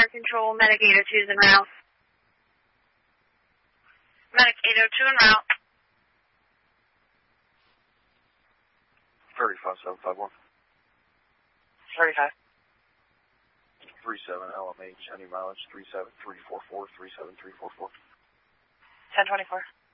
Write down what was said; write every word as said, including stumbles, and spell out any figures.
Fire Control, Medic eight oh two is en route. Medic eight oh two en route. thirty-five seven five one. thirty-five. three seven L M H, any mileage, three seven three four four, three seven three four four. ten twenty-four.